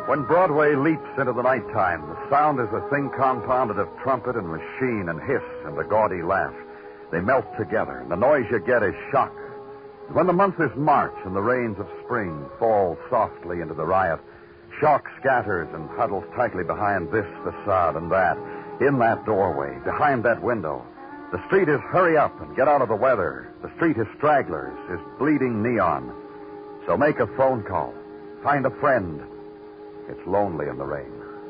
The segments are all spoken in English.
When Broadway leaps into the nighttime, the sound is a thing compounded of trumpet and machine and hiss and a gaudy laugh. They melt together, and the noise you get is shock. When the month is March and the rains of spring fall softly into the riot, shock scatters and huddles tightly behind this facade and that. In that doorway, behind that window, the street is hurry up and get out of the weather. The street is stragglers, is bleeding neon. So make a phone call. Find a friend. It's lonely in the rain.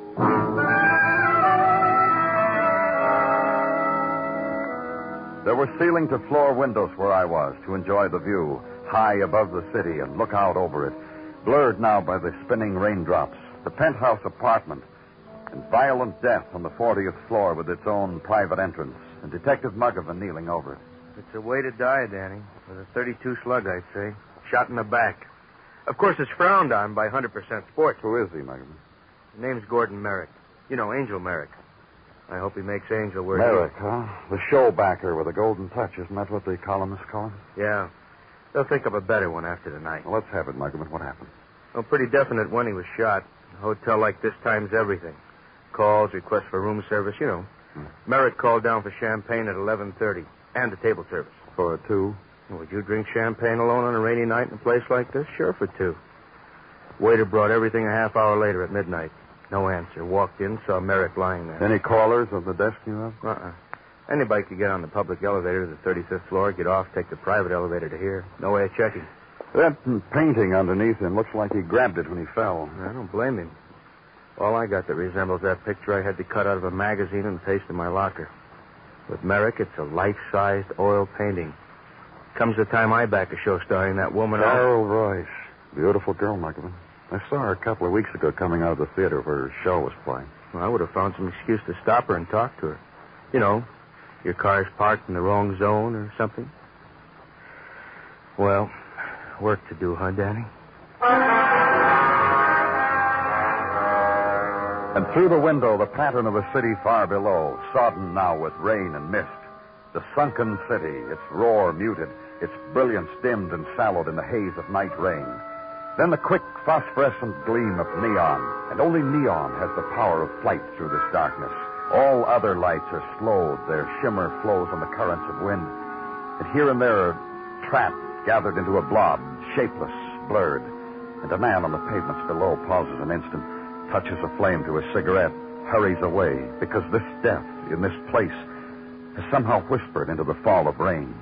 There were ceiling-to-floor windows where I was to enjoy the view, high above the city and look out over it, blurred now by the spinning raindrops, the penthouse apartment, and violent death on the 40th floor with its own private entrance, and Detective Muggavan kneeling over it. It's a way to die, Danny. With a .32 slug, I'd say. Shot in the back. Of course, it's frowned on by 100% sports. Who is he, Muggavan? His name's Gordon Merrick. You know, Angel Merrick. I hope he makes Angel where Merrick, huh? The show backer with a golden touch. Isn't that what the columnists call him? Yeah. They'll think of a better one after tonight. Well, let's have it, Muggavan. What happened? Well, pretty definite when he was shot. A hotel like this times everything. Calls, requests for room service, you know. Merrick called down for champagne at 11:30 and a table service. For two? Would you drink champagne alone on a rainy night in a place like this? Sure, for two. Waiter brought everything a half hour later at midnight. No answer. Walked in, saw Merrick lying there. Any callers on the desk you have? Anybody could get on the public elevator to the 35th floor, get off, take the private elevator to here. No way of checking. That painting underneath him looks like he grabbed it when he fell. I don't blame him. All I got that resembles that picture I had to cut out of a magazine and paste in my locker. With Merrick, it's a life-sized oil painting. Comes the time I back a show starring that woman. Carol Royce. Beautiful girl, Muggavan. I saw her a couple of weeks ago coming out of the theater where her show was playing. Well, I would have found some excuse to stop her and talk to her. You know, your car's parked in the wrong zone or something. Well, work to do, huh, Danny? And through the window, the pattern of the city far below, sodden now with rain and mist. The sunken city, its roar muted, its brilliance dimmed and sallowed in the haze of night rain. Then the quick phosphorescent gleam of neon, and only neon has the power of flight through this darkness. All other lights are slowed, their shimmer flows on the currents of wind. And here and there, trapped, gathered into a blob, shapeless, blurred. And a man on the pavements below pauses an instant, touches a flame to his cigarette, hurries away, because this death in this place has somehow whispered into the fall of rain.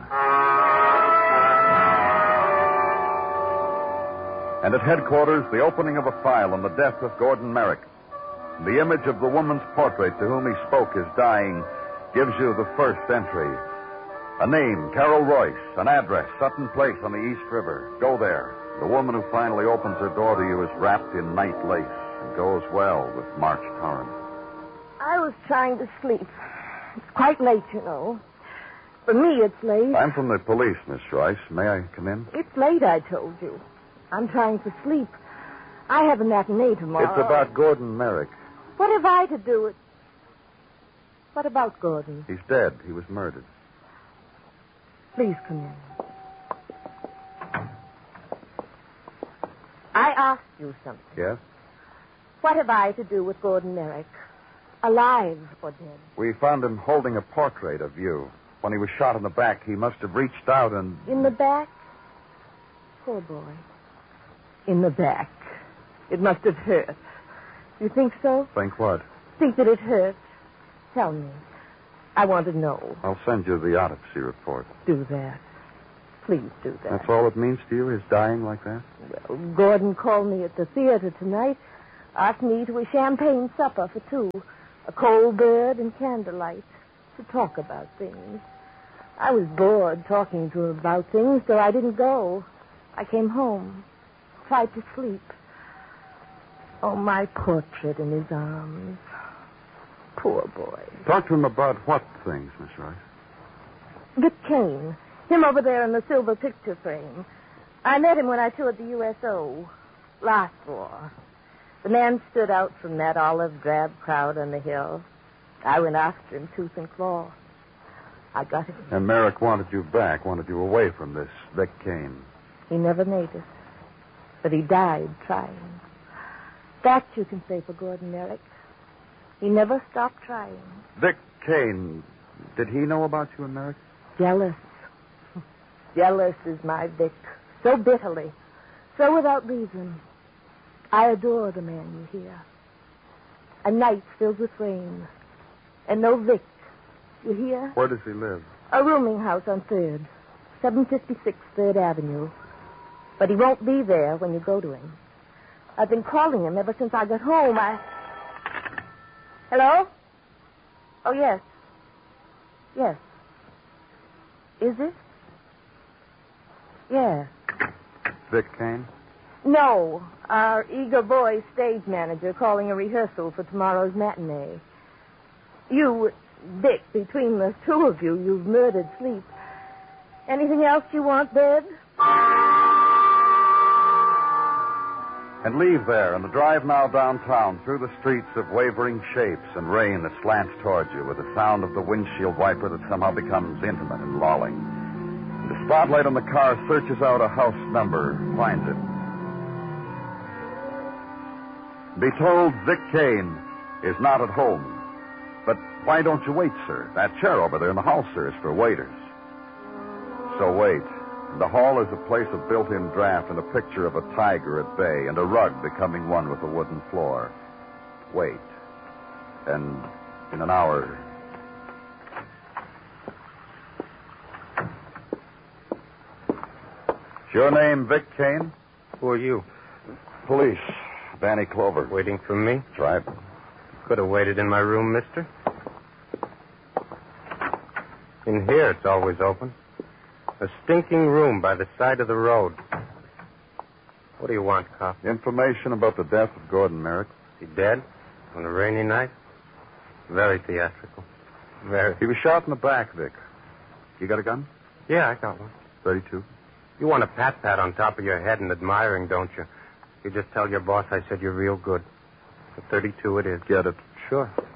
And at headquarters, the opening of a file on the death of Gordon Merrick. The image of the woman's portrait to whom he spoke is dying gives you the first entry. A name, Carol Royce. An address, Sutton Place on the East River. Go there. The woman who finally opens her door to you is wrapped in night lace and goes well with March Torrance. I was trying to sleep. It's quite late, you know. For me, it's late. I'm from the police, Miss Royce. May I come in? It's late, I told you. I'm trying to sleep. I have a matinee tomorrow. It's about Gordon Merrick. What have I to do with... What about Gordon? He's dead. He was murdered. Please come in. I asked you something. Yes? What have I to do with Gordon Merrick? Alive or dead? We found him holding a portrait of you. When he was shot in the back, he must have reached out and... In the back? Poor boy. In the back. It must have hurt. You think so? Think what? Think that it hurt. Tell me. I want to know. I'll send you the autopsy report. Do that. Please do that. That's all it means to you, his dying like that? Well, Gordon called me at the theater tonight, asked me to a champagne supper for two, a cold bird and candlelight, to talk about things. I was bored talking to him about things, so I didn't go. I came home, tried to sleep. Oh, my portrait in his arms. Poor boy. Talk to him about what things, Miss Rice? Dick Kane. Him over there in the silver picture frame. I met him when I toured the USO. Last war. The man stood out from that olive drab crowd on the hill. I went after him tooth and claw. I got him. And Merrick wanted you back, wanted you away from this Dick Kane. He never made it. But he died trying. That you can say for Gordon Merrick. He never stopped trying. Vic Kane, did he know about you and Merrick? Jealous. Jealous is my Vic. So bitterly. So without reason. I adore the man you hear. A night filled with rain. And no Vic. You hear? Where does he live? A rooming house on 3rd. 756 3rd Avenue. But he won't be there when you go to him. I've been calling him ever since I got home. Hello? Oh, yes. Yes. Is it? Yeah. Vic Kane? No. Our eager boy stage manager calling a rehearsal for tomorrow's matinee. You, Dick, between the two of you, you've murdered sleep. Anything else you want, Bed? And leave there and drive now downtown through the streets of wavering shapes and rain that slants towards you with the sound of the windshield wiper that somehow becomes intimate and lolling. And the spotlight on the car searches out a house number, finds it. Be told Vic Kane is not at home. But why don't you wait, sir? That chair over there in the hall, sir, is for waiters. So wait. The hall is a place of built-in draft and a picture of a tiger at bay and a rug becoming one with the wooden floor. Wait. And in an hour... Is your name Vic Kane? Who are you? Police. Danny Clover. Waiting for me? That's right. Could have waited in my room, mister. In here, it's always open. A stinking room by the side of the road. What do you want, cop? Information about the death of Gordon Merrick. Is he dead? On a rainy night? Very theatrical. Very. He was shot in the back, Vic. You got a gun? Yeah, I got one. 32. You want a pat-pat on top of your head and admiring, don't you? You just tell your boss I said you're real good. A 32 it is. Get it. Sure.